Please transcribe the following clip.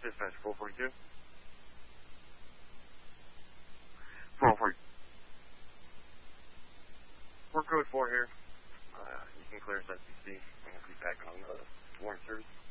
Dispatch 442. 440. We're code 4 here. You can clear us SBC. I'm going to be back on the warrant service.